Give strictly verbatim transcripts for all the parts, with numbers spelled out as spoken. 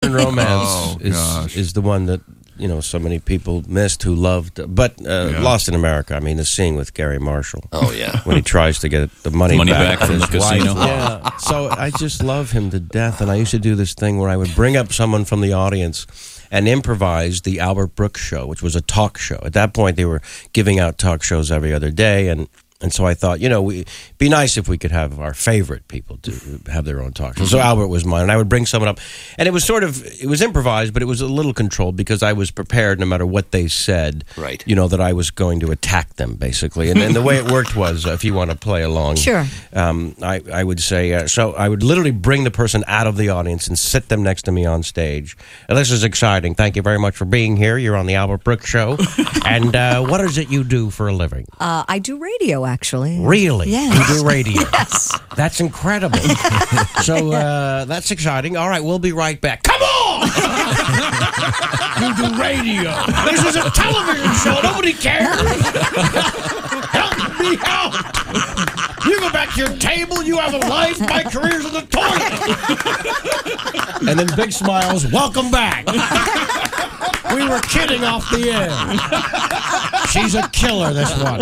Southern Romance Oh, is gosh. is the one that, you know, so many people missed who loved. But uh, Yeah. Lost in America, I mean, the scene with Gary Marshall. Oh, yeah. When he tries to get the money, Money back, back from his the wife. casino. Yeah. So I just love him to death. And I used to do this thing where I would bring up someone from the audience and improvise the Albert Brooks show, which was a talk show. At that point, they were giving out talk shows every other day, and And so I thought, you know, we, it'd be nice if we could have our favorite people to have their own talk show. So Albert was mine, and I would bring someone up. And it was sort of, it was improvised, but it was a little controlled because I was prepared no matter what they said, right. you know, that I was going to attack them, basically. And, and the way it worked was, uh, if you want to play along, sure. um, I, I would say, uh, so I would literally bring the person out of the audience and sit them next to me on stage. And this is exciting. Thank you very much for being here. You're on the Albert Brooks Show. And uh, what is it you do for a living? Uh, I do radio, actually. Really? Yes. You do radio? Yes. That's incredible. So uh, that's exciting. All right, we'll be right back. Come on! You do radio. This is a television show. Nobody cares. Help me out. You go back to your table. You have a life. My career's in the toilet. And then big smiles. Welcome back. We were kidding off the air. She's a killer, this one.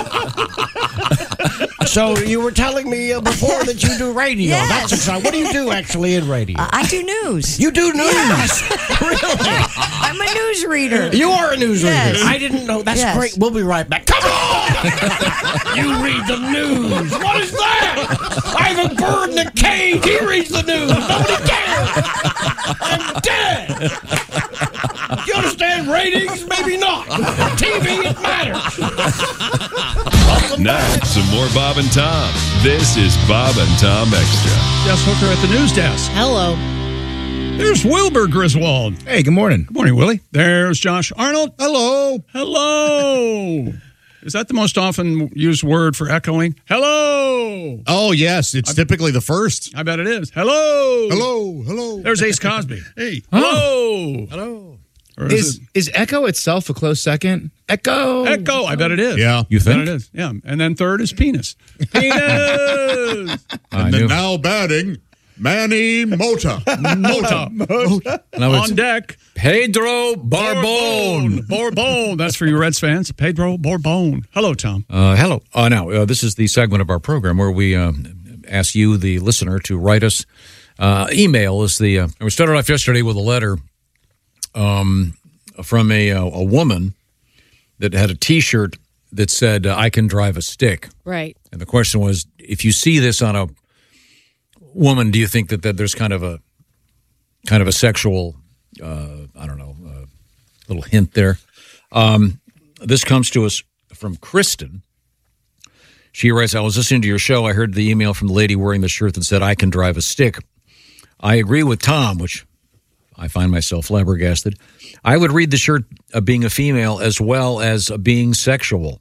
So you were telling me uh, before that you do radio. Yes. That's exciting. What do you do actually in radio? Uh, I do news. You do news? Yes. Really? I'm a newsreader. You are a newsreader. Yes. I didn't know. That's Yes. great. We'll be right back. Come on! You read the news. What is that? I have a bird in a cage. He reads the news. Nobody cares. I'm dead. You understand ratings? Maybe not. T V, it matters. Now, some more Bob and Tom. This is Bob and Tom Extra. Jess Hooker at the news desk. Hello. There's Wilbur Griswold. Hey, good morning. Good morning, Willie. There's Josh Arnold. Hello. Hello. Is that the most often used word for echoing? Hello. Oh, yes. It's I, typically the first. I bet it is. Hello. Hello. Hello. There's Ace Cosby. Hey. Hello. Hello. Is is, is echo itself a close second? Echo. Echo. I bet it is. Yeah. You think? I bet it is. Yeah. And then third is penis. Penis. And then now batting, Manny Mota. Mota. Mota. On deck, Pedro Barbone. Bourbon. That's for you Reds fans. Pedro Bourbon. Hello, Tom. Uh, hello. Uh, now, uh, this is the segment of our program where we uh, ask you, the listener, to write us. Uh, email is the. Uh, we started off yesterday with a letter um, from a, a, a woman that had a T-shirt that said, uh, I can drive a stick. Right. And the question was, if you see this on a woman, do you think that, that there's kind of a kind of a sexual, uh, I don't know, uh, little hint there? Um, this comes to us from Kristen. She writes, I was listening to your show. I heard the email from the lady wearing the shirt that said, I can drive a stick. I agree with Tom, which I find myself flabbergasted. I would read the shirt uh, being a female as well as uh, being sexual.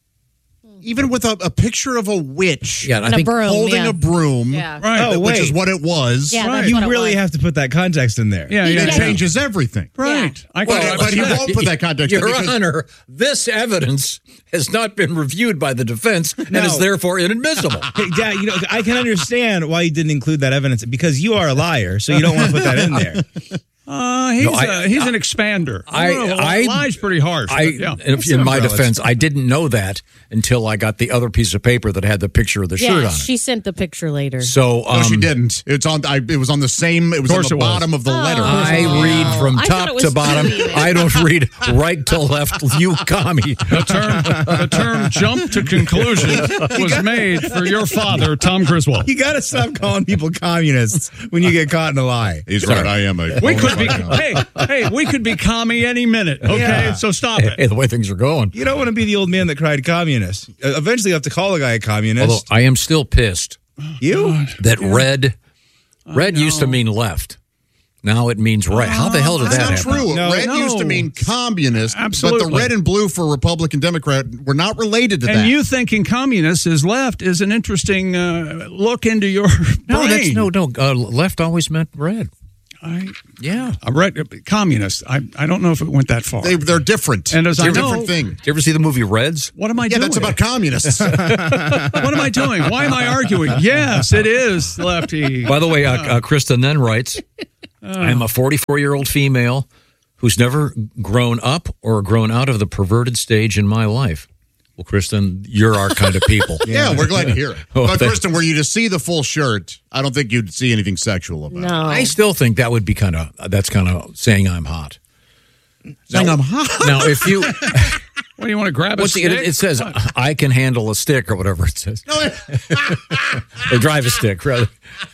Even with a, a picture of a witch yeah, and I think a broom, holding yeah. a broom, yeah. Right. oh, which wait. is what it was. Yeah, Right. that's You what it really was. have to put that context in there. Yeah, It yeah. changes everything. Right. Yeah. I can Well, drive a but he stick. won't put that context in Your because- Honor, this evidence has not been reviewed by the defense and No. is therefore inadmissible. Hey, Dad, you know, I can understand why you didn't include that evidence because you are a liar, so you don't want to put that in there. Uh, he's No, I- uh, he's an expander. I- don't know, I- lie's pretty harsh. I, but yeah. in, in my umbrellas. defense, I didn't know that until I got the other piece of paper that had the picture of the shirt Yeah, on it. she sent the picture later. So um, No, she didn't. It's on. I, it was on the same. It was on course the it was. bottom of the letter. I read from I thought top it was to bottom. two emails. I don't read right to left. You commie. The term, the term jump to conclusion was made for your father, Tom Griswold. You got to stop calling people communists when you get caught in a lie. He's right. I am a. We could be, hey, hey, we could be commie any minute, okay? Yeah. So stop it. Hey, the way things are going. You don't want to be the old man that cried communist. Uh, eventually, you have to call a guy a communist. Although I am still pissed you? that red, red used to mean left. Now it means right. How the hell did That's that not happen? true. No. red No. used to mean communist, but Absolutely. the red and blue for Republican Democrat were not related to And that. you thinking communist is left is an interesting uh, look into your No, brain. that's no, no. Uh, left always meant red. I, Yeah. I read uh, communist. I, I don't know if it went that far. they, they're different. And as they're I a know- different thing. Did you ever see the movie Reds? what am I Yeah, doing? that's about communists. What am I doing? Why am I arguing? Yes, it is, Lefty. By the way, uh, uh, Kristen then writes, I'm a forty-four-year-old female who's never grown up or grown out of the perverted stage in my life. Well, Kristen, you're our kind of people. Yeah, we're glad to hear it. Oh, But thank- Kristen, were you to see the full shirt, I don't think you'd see anything sexual about it. No. I still think that would be kind of, that's kind of saying I'm hot. Saying I'm hot. Now, if you, What, do you want to grab a what's the, stick? it, it says, I can handle a stick or whatever it says. Or drive a stick, rather.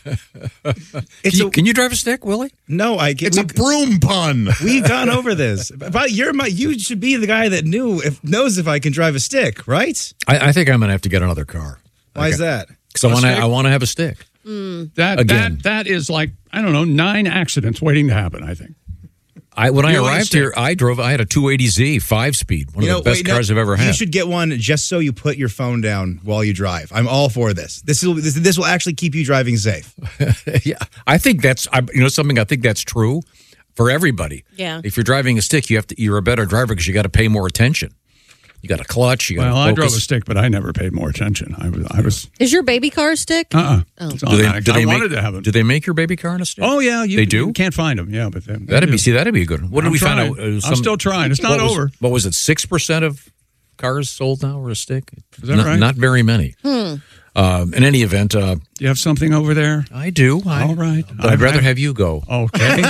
It's Can you, a- can you drive a stick, Willie? No, I can't. It's a broom pun. We've gone over this. But you're my. You should be the guy that knew if knows if I can drive a stick, right? I, I think I'm going to have to get another car. Why is that? Because I want to stick? I want to have a stick. that, Again. that, that is like, I don't know, nine accidents waiting to happen, I think. I When I You want a arrived stick? here, I drove, I had a two eighty Z five-speed, one You of know, the best wait, no, cars I've ever You had. should get one just so you put your phone down while you drive. I'm all for this. This will this, this will actually keep you driving safe. Yeah, I think that's I, you know something. I think that's true for everybody. Yeah. If you're driving a stick, you have to. You're a better driver because you got to pay more attention. You got to clutch. You got to Well, I drove a focus. stick, but I never paid more attention. I was, I was, Is your baby car a stick? uh-uh. Oh. It's Do they, automatic. do they I make, wanted to have it. Do they make your baby car in a stick? Oh, yeah. You, They do? You can't find them, yeah. But they, they That'd do. be see. That'd be a good one. What did I'm we find trying. out? Uh, I'm some- still trying. It's not what was- over. What was it? Six percent of cars sold now are a stick. Is that not, right? Not very many. Um, in any event, uh, Do you have something over there? I do. I, All right. But I'd I've rather had- have you go. Okay.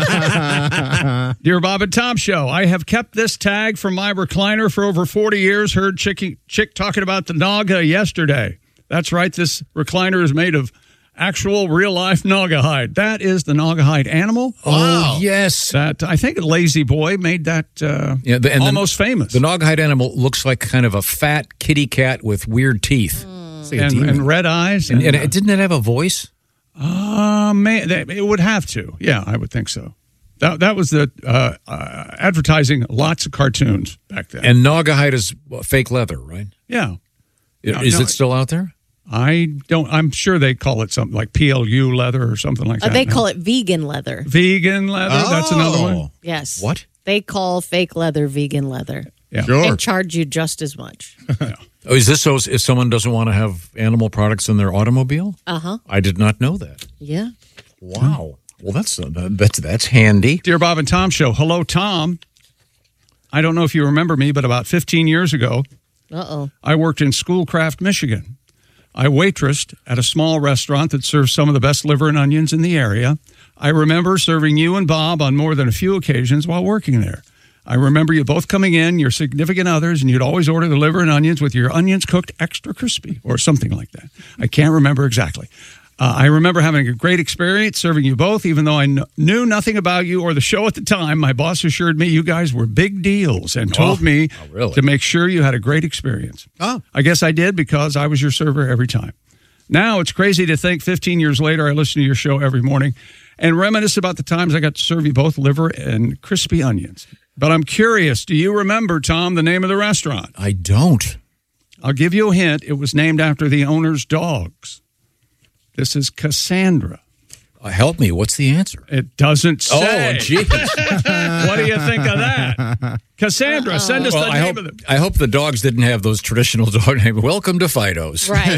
Dear Bob and Tom Show, I have kept this tag from my recliner for over forty years. Heard chick, chick talking about the Naga yesterday. That's right. This recliner is made of actual real life Naga hide. That is the Naga hide animal. Oh yes. That I think Lazy Boy made that uh, Yeah, the- and the- almost famous. The Naugahyde animal looks like kind of a fat kitty cat with weird teeth. It's like a and, demon. and red eyes. And, And, and it, didn't it have a voice? uh, man, they- it would have to. Yeah, I would think so. That, that was the uh, uh, advertising lots of cartoons back then. And Naugahyde is fake leather, right? yeah. No, is no, it still out there? I don't. I'm sure they call it something like P L U leather or something like Uh, that. they now. call it vegan leather. vegan leather. That's another Oh. one. Yes. What? They call fake leather vegan leather Yeah. Sure. and charge you just as much. Oh, is this so if someone doesn't want to have animal products in their automobile? Uh huh. I did not know that. Yeah. Wow. Well, that's uh, that's that's handy. Dear Bob and Tom Show. Hello, Tom. I don't know if you remember me, but about fifteen years ago, Uh oh. I worked in Schoolcraft, Michigan. I waitressed at a small restaurant that serves some of the best liver and onions in the area. I remember serving you and Bob on more than a few occasions while working there. I remember you both coming in, your significant others, and you'd always order the liver and onions with your onions cooked extra crispy or something like that. I can't remember exactly. Uh, I remember having a great experience serving you both, even though I kn- knew nothing about you or the show at the time. My boss assured me you guys were big deals and told Oh, me oh, really? to make sure you had a great experience. Oh. I guess I did because I was your server every time. Now it's crazy to think fifteen years later, I listen to your show every morning and reminisce about the times I got to serve you both liver and crispy onions. But I'm curious, do you remember, Tom, the name of the restaurant? I don't. I'll give you a hint. It was named after the owner's dogs. This is Cassandra. Uh, help me. What's the answer? It doesn't say. Oh, jeez. What do you think of that? Cassandra, send us Well, the I name hope, of the... I hope the dogs didn't have those traditional dog names. Welcome to Fido's. Right.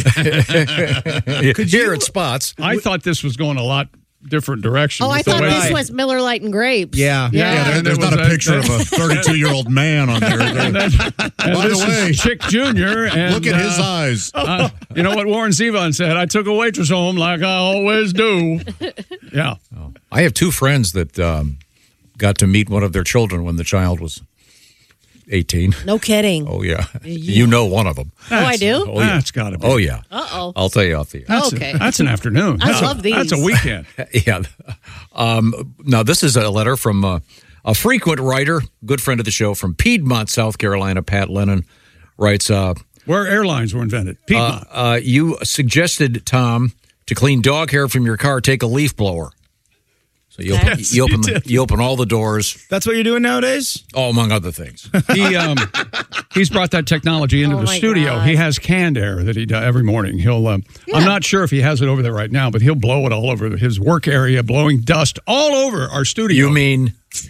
Here at Spots. I thought this was going a lot different direction. Oh, I with the thought way- this was Miller Lite and Grapes. Yeah. Yeah, Yeah, there- and there's there not was a picture of a thirty-two-year-old man on there. And By this the way, is Chick Junior And, look at his uh, eyes. uh, you know what Warren Zevon said? I took a waitress home like I always do. Yeah. I have two friends that um, got to meet one of their children when the child was eighteen. No kidding. Oh, yeah. You know one of them. Oh, I do? Oh, yeah. That's got to be. Oh, yeah. Uh oh. I'll tell you off the air. That's a- Okay. that's an afternoon. I That's a- love these. That's a weekend. Yeah. Um, now, this is a letter from uh, a frequent writer, good friend of the show from Piedmont, South Carolina. Pat Lennon writes, uh, Where airlines were invented. Piedmont. uh, uh, you suggested, Tom, to clean dog hair from your car, take a leaf blower. So you open, Yes, you, open you the, did. you open all the doors, That's what you're doing nowadays? oh, among other things. he um, he's brought that technology into Oh, the my studio. God. He has canned air that he does every morning. He'll. Um, Yeah. I'm not sure if he has it over there right now, but he'll blow it all over his work area, blowing dust all over our studio. You mean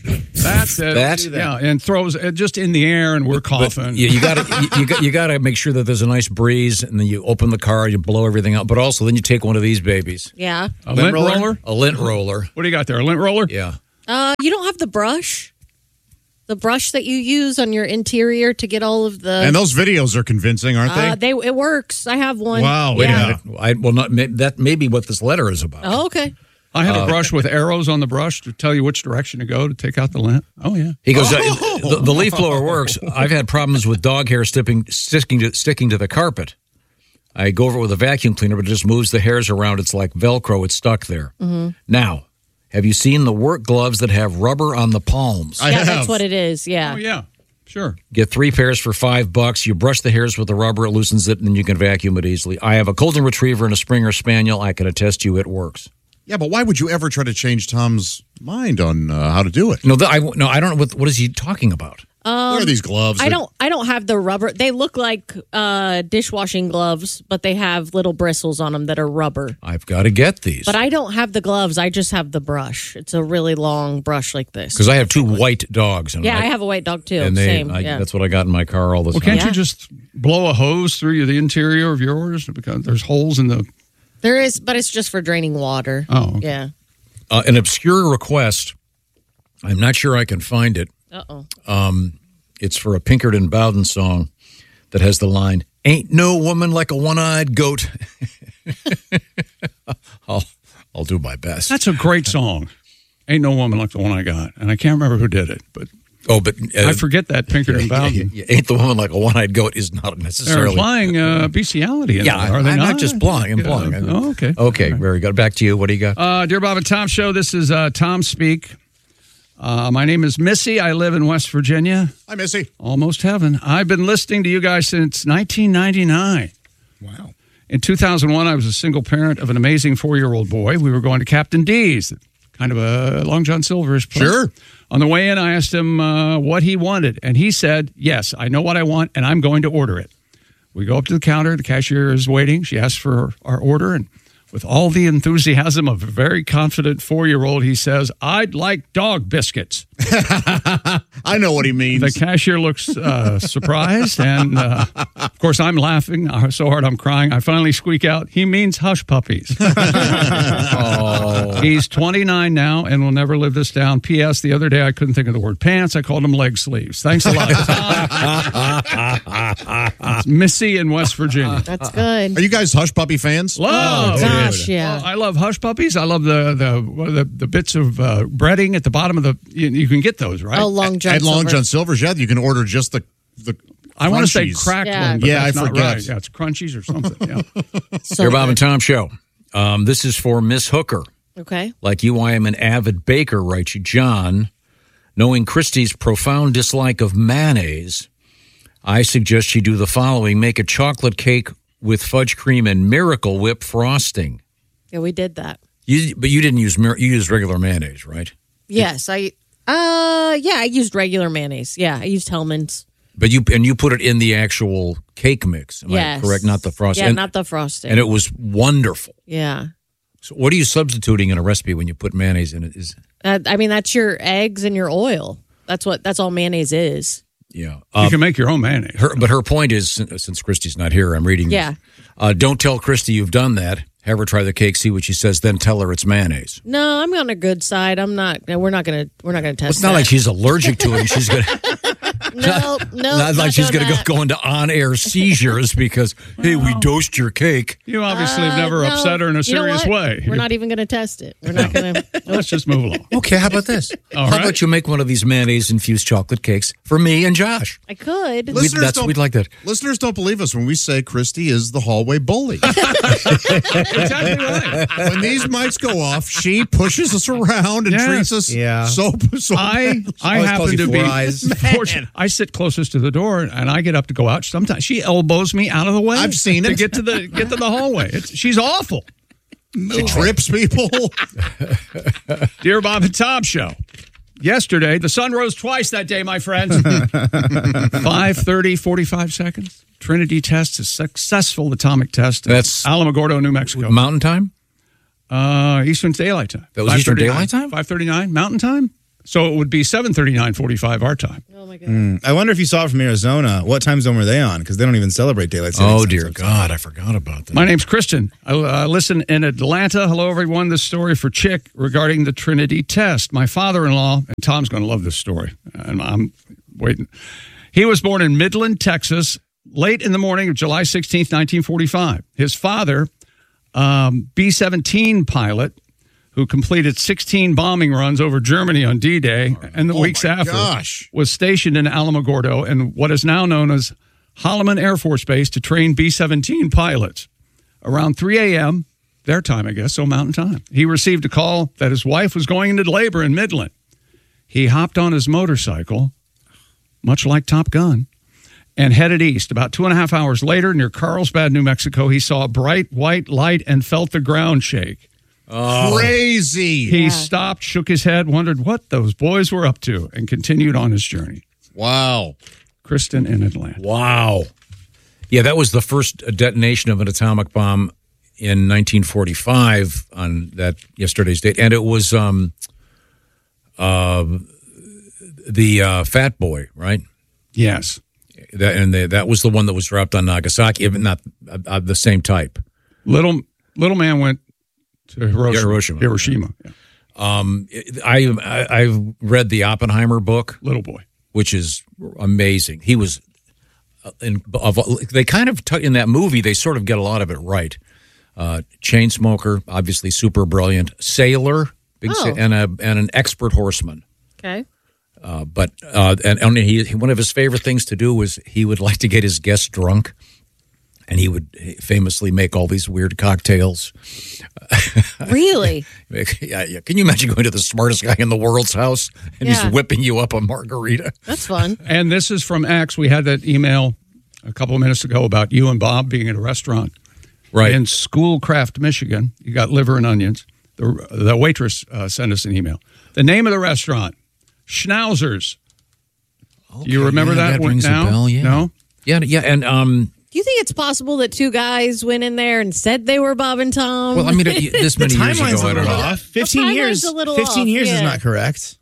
That's it. That? Yeah, and throws it just in the air, and we're coughing. You, you got to you, you got you got to make sure that there's a nice breeze, and then you open the car, you blow everything out. But also, then you take one of these babies, Yeah. a lint, roller? roller? a lint roller. What do you got there? A lint roller? Yeah. Uh, you don't have the brush? The brush that you use on your interior to get all of the. And those videos are convincing, aren't they? uh, they it works. I have one. Wow. Wait Yeah. a minute. I, well, not may, that may be what this letter is about. Oh, okay. I have a brush with arrows on the brush to tell you which direction to go to take out the lint. Oh, yeah. He goes, uh, the, the leaf blower works. I've had problems with dog hair sticking, sticking, to, sticking to the carpet. I go over it with a vacuum cleaner, but it just moves the hairs around. It's like Velcro. It's stuck there. Mm-hmm. Now, have you seen the work gloves that have rubber on the palms? I yeah, have. that's what it is. Yeah. Oh, yeah. Sure. Get three pairs for five bucks. You brush the hairs with the rubber, it loosens it, and then you can vacuum it easily. I have a Golden Retriever and a Springer Spaniel. I can attest to you it works. Yeah, but why would you ever try to change Tom's mind on uh, how to do it? No, the, I, no, I don't know. What, what is he talking about? Um, What are these gloves? I that- don't. I don't have the rubber. They look like uh, dishwashing gloves, but they have little bristles on them that are rubber. I've got to get these. But I don't have the gloves. I just have the brush. It's a really long brush like this. Because I have two white dogs. And Yeah, I have a white dog too. And they, Same. I, yeah. that's what I got in my car all the Well, time. can't Yeah. you just blow a hose through the interior of yours because there's holes in the. There is, but it's just for draining water. Oh, okay. Yeah. Uh, an obscure request. I'm not sure I can find it. Uh oh. Um, it's for a Pinkerton Bowden song that has the line, "Ain't no woman like a one-eyed goat." I'll, I'll do my best. That's a great song. Ain't no woman like the one I got. And I can't remember who did it, but Oh, but uh, I forget that Pinkerton Bowden. yeah, yeah, "Ain't the woman like a one-eyed goat" is not They're necessarily. implying uh, bestiality. In Yeah, there, are they I'm not? not just implying, I'm Yeah. implying. Oh, okay. Okay, very good. Back to you. What do you got? Uh, Dear Bob and Tom Show, this is uh, Tom Speak. Uh, my name is Missy. I live in West Virginia. Hi, Missy. Almost heaven. I've been listening to you guys since nineteen ninety-nine. Wow. In two thousand one, I was a single parent of an amazing four-year-old boy. We were going to Captain D's, kind of a Long John Silver's place. Sure. On the way in, I asked him uh, what he wanted, and he said, yes, I know what I want, and I'm going to order it. We go up to the counter. The cashier is waiting. She asks for our order, and with all the enthusiasm of a very confident four-year-old, he says, I'd like dog biscuits. I know what he means. The cashier looks uh, surprised, and uh, of course, I'm laughing uh, so hard I'm crying. I finally squeak out, he means hush puppies. Oh. He's twenty-nine now and will never live this down. P S. The other day, I couldn't think of the word pants. I called them leg sleeves. Thanks a lot. It's Missy in West Virginia. That's good. Are you guys Hush Puppy fans? Love. Gosh, yeah. Well, I love hush puppies. I love the the what are the, the bits of uh, breading at the bottom of the. You, you can get those, right? Oh, Long John At Long Silver. John Silver's, yeah, you can order just the the. I want to say crunchies. cracked Yeah. one, but Yeah, that's I not forget. right. Yeah, it's crunchies or something. Yeah. So Dear Bob and good. Tom Show. Um, this is for Miss Hooker. Okay. Like you, I am an avid baker, writes John. Knowing Christy's profound dislike of mayonnaise, I suggest she do the following. Make a chocolate cake with fudge cream and Miracle Whip frosting. Yeah, we did that. You, but you didn't use mir- you used regular mayonnaise, right? Yes, I. Uh, yeah, I used regular mayonnaise. Yeah, I used Hellman's. But you and you put it in the actual cake mix. Am Yes. I correct? Not the frosting. Yeah, and, not the frosting. and it was wonderful. yeah. So what are you substituting in a recipe when you put mayonnaise in it? Is Uh, I mean, that's your eggs and your oil. That's what. That's all mayonnaise is. yeah. You Um, can make your own mayonnaise. her, but her point is, sin- since Christy's not here, I'm reading. Yeah. This. Uh, don't tell Christy you've done that. Have her try the cake, see what she says, then tell her it's mayonnaise. No, I'm on a good side. I'm not. no, We're not gonna. We're not gonna test. It's not that. like she's allergic to it. And she's gonna No, no. not like she's doing gonna go, that. go into on-air seizures because hey, we dosed your cake. You obviously have Uh, never no. upset her in a You know serious what? way. We're not even gonna test it. We're not gonna. Let's just move along. Okay, how about this? All how right. about you make one of these mayonnaise-infused chocolate cakes for me and Josh? I could. We'd- Listeners that's don't- we'd like that. Listeners don't believe us when we say Christy is the hallway bully. Exactly right. When these mics go off, she pushes us around and Yes. treats us Yeah. so so. I I Always calls happen you to four be eyes. fortunate. I sit closest to the door, and I get up to go out. Sometimes she elbows me out of the way. I've seen to it. get to the get to the hallway. It's, she's awful. She trips people. Dear Bob and Tom Show. Yesterday, the sun rose twice that day, my friends. five thirty, forty-five seconds. Trinity test is successful atomic test. in That's- Alamogordo, New Mexico. Mountain time? Uh, Eastern Daylight Time. That was Eastern five thirty-nine. Daylight Time? five thirty-nine. Mountain Time? So it would be seven thirty-nine forty-five our time. Oh, my God. Mm. I wonder if you saw it from Arizona, what time zone were they on? Because they don't even celebrate daylight savings. Oh, dear God, I forgot about that. My name's Kristen. I uh, listen in Atlanta. Hello, everyone. This story for Chick regarding the Trinity test. My father-in-law, and Tom's going to love this story, and I'm waiting. He was born in Midland, Texas, late in the morning of July sixteenth, nineteen forty-five. His father, um, B seventeen pilot, who completed sixteen bombing runs over Germany on D-Day and the Oh, weeks my after, gosh. was stationed in Alamogordo and what is now known as Holloman Air Force Base to train B seventeen pilots. Around three a.m., their time, I guess, so Mountain Time, he received a call that his wife was going into labor in Midland. He hopped on his motorcycle, much like Top Gun, and headed east. About two and a half hours later, near Carlsbad, New Mexico, he saw a bright white light and felt the ground shake. Crazy. He Yeah. stopped, shook his head, wondered what those boys were up to, and continued on his journey. Wow. Kristen in Atlanta. Wow. Yeah, that was the first detonation of an atomic bomb in nineteen forty-five on that yesterday's date. And it was um, uh, the uh, Fat Boy, right? Yes. That, and the, that was the one that was dropped on Nagasaki, even not uh, uh, the same type. Little little man went to Hiroshima. Yeah, Hiroshima. Hiroshima. Yeah. Um, I, I I've read the Oppenheimer book, Little boy. which is amazing. He was in, of, they kind of t- in that movie they sort of get a lot of it right. Uh, chain smoker, obviously super brilliant, sailor, big Oh. sa- and a and an expert horseman. Okay. Uh, but uh, and, and he one of his favorite things to do was he would like to get his guests drunk, and he would famously make all these weird cocktails. Really? yeah, yeah. Can you imagine going to the smartest guy in the world's house and Yeah. he's whipping you up a margarita? That's fun. And this is from X. We had that email a couple of minutes ago about you and Bob being at a restaurant Right. in Schoolcraft, Michigan. You got liver and onions. The, the waitress uh, sent us an email. The name of the restaurant, Schnauzers. Do you remember yeah, that, that one rings a now? bell, yeah. No? Yeah, yeah, and um, Do you think it's possible that two guys went in there and said they were Bob and Tom? well, I mean, it- this The many years timeline's ago, a I don't little know. off. Fifteen timeline's years. a little Fifteen off, years is yeah. not correct.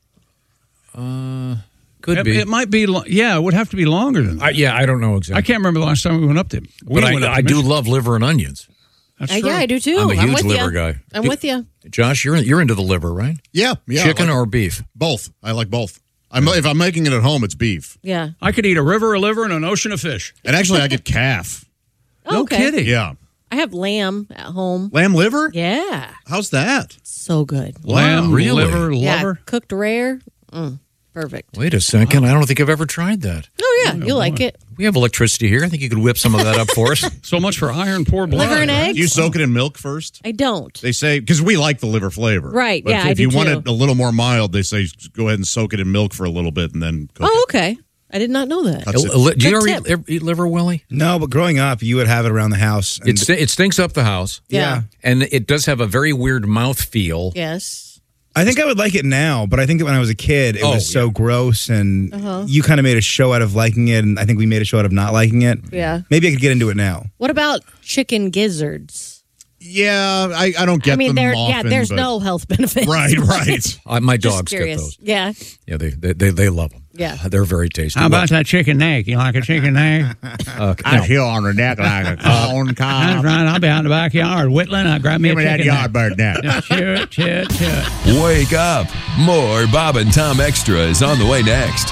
Could It, be. it might be, lo- yeah, it would have to be longer than that. I, yeah, I don't know exactly. I can't remember the last time we went up there. We but went up I, to I do Michigan. love liver and onions. That's Uh, true. yeah, I do too. I'm a huge with liver ya. guy. I'm Do- with you. Josh, you're you're into the liver, right? Yeah. Yeah. Chicken I like or beef? both. I like both. I'm, if I'm making it at home, it's beef. Yeah. I could eat a river, a liver, and an ocean of fish. And actually, I get calf. No Okay. kidding. Yeah. I have lamb at home. Lamb liver? Yeah. How's that? So good. Lamb, Wow, really? liver, Yeah. lover. Cooked rare. Mm, perfect. Wait a second. I don't think I've ever tried that. Oh, yeah. You like it. We have electricity here. I think you could whip some of that up for us. So much for iron, poor blood. Liver and right? eggs? You soak it in milk first? I don't. They say, because we like the liver flavor. Right, But yeah, if, I if do you want too. it a little more mild, they say go ahead and soak it in milk for a little bit and then cook Oh, it. okay. I did not know that. That's it. Uh, li- Do you Good ever eat, tip. ever eat liver, Willie? No, but growing up, you would have it around the house. And It, st- it stinks up the house. Yeah. And it does have a very weird mouth feel. Yes. I think I would like it now, but I think that when I was a kid, it Oh, was so yeah. gross, and Uh-huh. you kind of made a show out of liking it, and I think we made a show out of not liking it. Yeah. Maybe I could get into it now. What about chicken gizzards? Yeah, I, I don't get I mean, them there. often. Yeah, there's but- no health benefits. Right, right. Uh, my Just dogs get curious. those. Yeah. Yeah, they they they, they love them. Yeah. They're very tasty. How Well, about that chicken egg? You like a chicken egg? uh, no. feel on the neck like a cone That's cob. right. I'll be out in the backyard whittling. I'll grab me a chicken egg. bird net. Yeah, chit, chit, chit. Wake up. More Bob and Tom Extra is on the way next.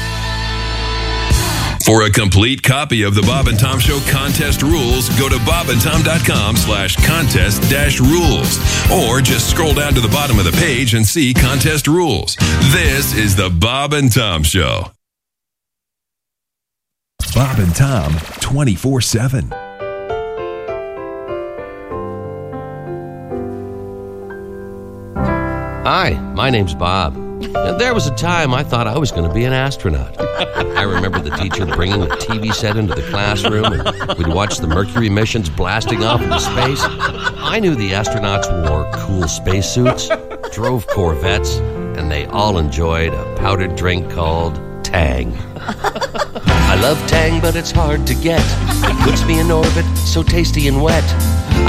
For a complete copy of the Bob and Tom Show contest rules, go to bobandtom.com slash contest dash rules. Or just scroll down to the bottom of the page and see contest rules. This is the Bob and Tom Show. Bob and Tom, twenty-four seven. Hi, my name's Bob. And there was a time I thought I was going to be an astronaut. I remember the teacher bringing a T V set into the classroom, and we'd watch the Mercury missions blasting off into space. I knew the astronauts wore cool spacesuits, drove Corvettes, and they all enjoyed a powdered drink called Tang. I love Tang, but it's hard to get. It puts me in orbit, so tasty and wet.